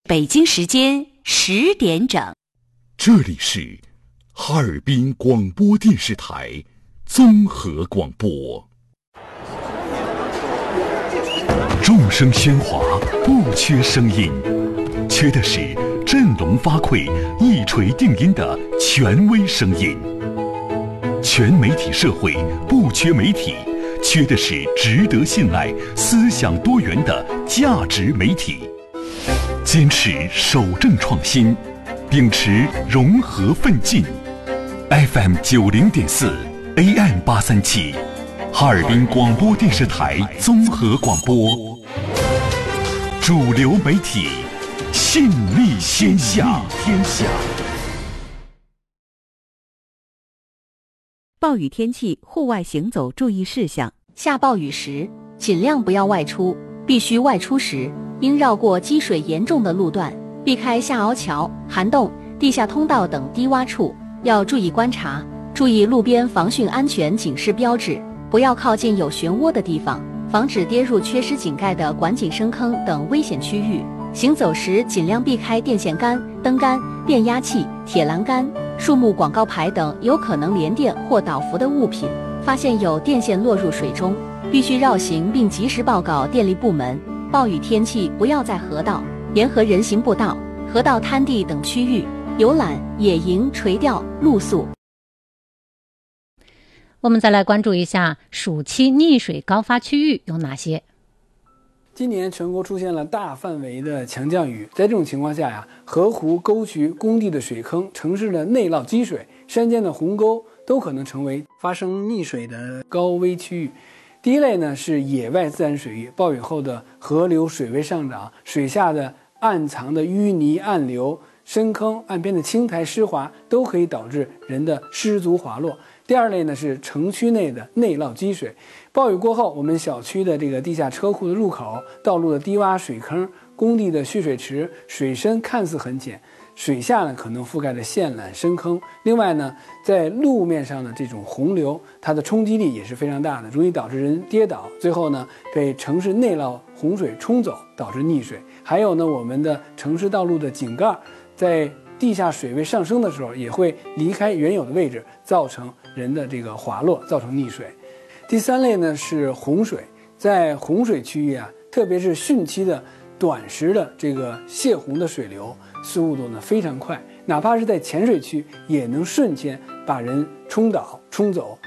北京时间10点整， 这里是哈尔滨广播电视台综合广播。众声喧哗，不缺声音，缺的是振聋发聩、一锤定音的权威声音。全媒体社会不缺媒体，缺的是值得信赖、思想多元的价值媒体。坚持守正创新，秉持融合奋进。FM 90.4 AM 837，哈尔滨广播电视台综合广播，主流媒体，信力天下。 暴雨天气，户外行走注意事项。 下暴雨时，尽量不要外出，必须外出时，应绕过积水严重的路段，避开下凹桥、涵洞、地下通道等低洼处，要注意观察，注意路边防汛安全警示标志，不要靠近有漩涡的地方，防止跌入缺失井盖的管井深坑等危险区域。行走时尽量避开电线杆、灯杆、变压器、铁栏杆、树木广告牌等有可能连电或导浮的物品。发现有电线落入水中，必须绕行并及时报告电力部门。暴雨天气不要在河道、沿河人行步道、河道滩地等区域游览、野营、垂钓、露宿。 我们再来关注一下暑期溺水高发区域有哪些。 今年全国出现了大范围的强降雨，在这种情况下呀，河湖、沟渠、工地的水坑、城市的内涝积水、山间的鸿沟都可能成为发生溺水的高危区域。第一类呢是野外自然水域，暴雨后的河流水位上涨，水下的暗藏的淤泥、暗流、深坑、岸边的青苔湿滑，都可以导致人的失足滑落。第二类呢是城区内的内涝积水，暴雨过后，我们小区的这个地下车库的入口、道路的低洼水坑、工地的蓄水池，水深看似很浅，水下呢可能覆盖着陷缆、深坑。另外呢，在路面上的这种洪流，它的冲击力也是非常大的，容易导致人跌倒，最后呢被城市内涝洪水冲走，导致溺水。还有呢，我们的城市道路的井盖在地下水位上升的时候，也会离开原有的位置，造成人的这个滑落，造成溺水。第三类呢是洪水，在洪水区域啊，特别是汛期的短时的这个泄洪的水流，速度呢非常快，哪怕是在浅水区，也能瞬间把人冲倒、冲走。